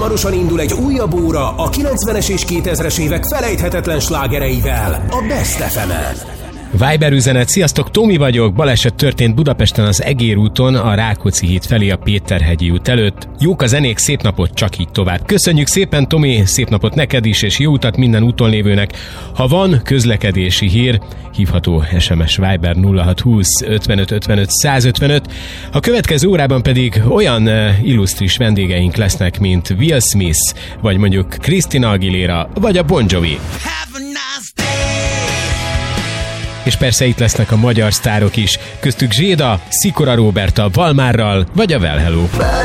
hamarosan indul egy újabb óra a 90-es és 2000-es évek felejthetetlen slágereivel a Best FM-en. Viber üzenet: sziasztok, Tomi vagyok, baleset történt Budapesten az Egér úton, a Rákóczi híd felé a Péterhegyi út előtt. Jók a zenék, szép napot, csak így tovább. Köszönjük szépen, Tomi, szép napot neked is, és jó utat minden úton lévőnek. Ha van közlekedési hír, hívható SMS Viber 0620 55 55 155. A következő órában pedig olyan illusztris vendégeink lesznek, mint Will Smith, vagy mondjuk Christina Aguilera, vagy a Bon Jovi. És persze itt lesznek a magyar sztárok is, köztük Zséda, Szikora Róberta, Valmárral, vagy a Well Hello.